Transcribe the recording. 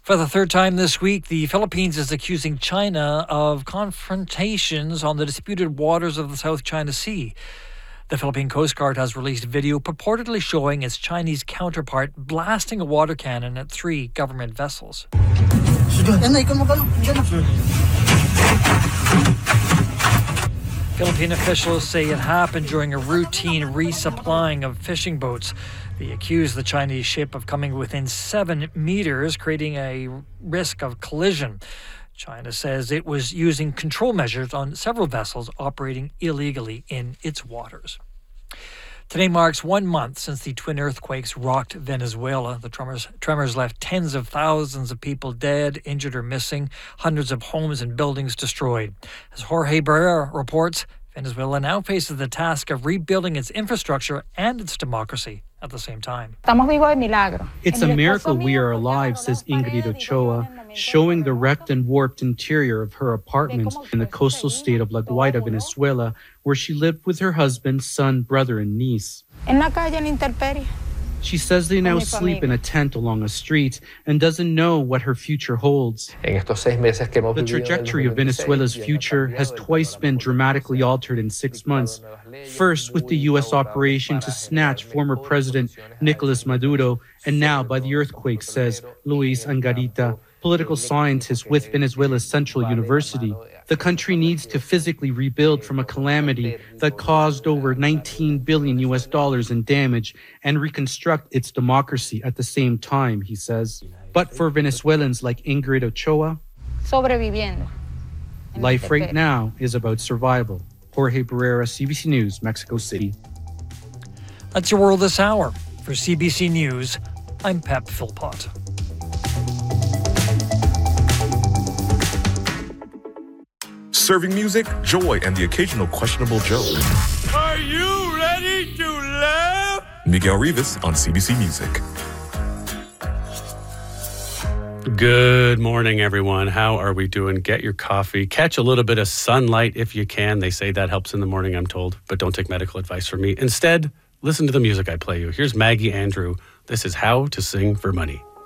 For the third time this week, the Philippines is accusing China of confrontations on the disputed waters of the South China Sea. The Philippine Coast Guard has released video purportedly showing its Chinese counterpart blasting a water cannon at 3 government vessels. Philippine officials say it happened during a routine resupplying of fishing boats. They accuse the Chinese ship of coming within 7 meters, creating a risk of collision. China says it was using control measures on several vessels operating illegally in its waters. Today marks 1 month since the twin earthquakes rocked Venezuela. The tremors left tens of thousands of people dead, injured or missing, hundreds of homes and buildings destroyed. As Jorge Barrera reports, Venezuela now faces the task of rebuilding its infrastructure and its democracy at the same time. It's a miracle we are alive, says Ingrid Ochoa, showing the wrecked and warped interior of her apartment in the coastal state of La Guaira, Venezuela, where she lived with her husband, son, brother, and niece. She says they now sleep in a tent along a street and doesn't know what her future holds. The trajectory of Venezuela's future has twice been dramatically altered in 6 months. First with the U.S. operation to snatch former President Nicolas Maduro, and now by the earthquake, says Luis Angarita, political scientist with Venezuela's Central University. The country needs to physically rebuild from a calamity that caused over $19 billion in damage and reconstruct its democracy at the same time, he says. But for Venezuelans like Ingrid Ochoa, life right now is about survival. Jorge Barrera, CBC News, Mexico City. That's your world this hour. For CBC News, I'm Pep Philpott. Serving music, joy, and the occasional questionable joke. Are you ready to laugh? Miguel Rivas on CBC Music. Good morning, everyone. How are we doing? Get your coffee. Catch a little bit of sunlight if you can. They say that helps in the morning, I'm told. But don't take medical advice from me. Instead, listen to the music I play you. Here's Maggie Andrew. This is How to Sing for Money.